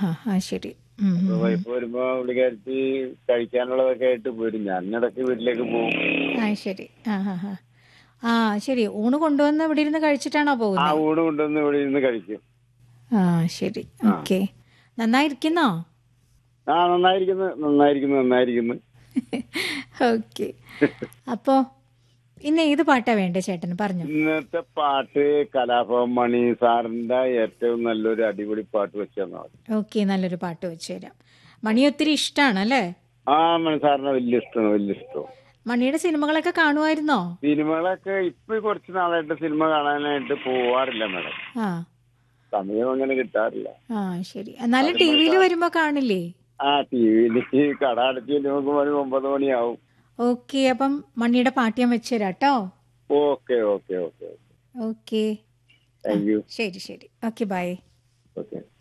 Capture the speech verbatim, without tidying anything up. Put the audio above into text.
ഹാ ആ ശരി. ഉം, അപ്പൊ ഉം, ഉം. വൈഫ് വരുമ്പോ പുള്ളിക്കാരത്തി കഴിക്കാനുള്ളതൊക്കെ ആയിട്ട് വരും. ഞാൻ ഇടയ്ക്ക് വീട്ടിലേക്ക് പോകും. ആ ശരി. ആ ഹാ ഹാ ആ ശരി. ഊണ് കൊണ്ടുവന്ന് ഇവിടെ ഇരുന്ന് കഴിച്ചിട്ടാണോ ആ പോകുന്നേ? ഊണ് കൊണ്ടുവന്ന് ഇവിടെ ഇരുന്ന് കഴിക്കും. ആ ശരി. ആ ഓക്കെ. നന്നായിരിക്കുന്നോ? ആ നന്നായിരിക്കുന്നു നന്നായിരിക്കുന്നു നന്നായിരിക്കുന്നു. ഓക്കെ. അപ്പോൾ ഇന്ന് ഏത് പാട്ടാ വേണ്ടേ ചേട്ടന് പറഞ്ഞോ. ഇന്നത്തെ പാട്ട് കലാഭവൻ മണി സാറിന്റെ ഏറ്റവും നല്ലൊരു അടിപൊളി പാട്ട് വെച്ച് തന്നാൽ മതി. ഓക്കെ, നല്ലൊരു പാട്ട് വെച്ച് തരാം. മണി ഒത്തിരി ഇഷ്ടമാണ് അല്ലേ? ആ മണി സാറിനെ വലിയ ഇഷ്ടമാണ് വലിയ ഇഷ്ടമാണ്. മണിയുടെ സിനിമകളൊക്കെ കാണുമായിരുന്നോ? സിനിമകളൊക്കെ ഇപ്പൊ കുറച്ച് നാളായിട്ട് സിനിമ കാണാനായിട്ട് പോവാറില്ല മാഡം. ആ സമയം അങ്ങനെ കിട്ടാറില്ല. ആ ശരി. എന്നാലും ടി സിനിമ വിയിൽ കാ- വരുമ്പോൾ കാണില്ലേ? ആ ടി വിയിൽ കട അടച്ച് നോക്കുമ്പോൾ ഒരു ഒമ്പത് മണിയാവും. ഓക്കെ, അപ്പം മണിയുടെ പാട്ട് ഞാൻ വെച്ച് തരാം കേട്ടോ. Okay okay okay okay. ആ താങ്ക് യു. ശരി ശരി. Okay, by. ഓക്കെ.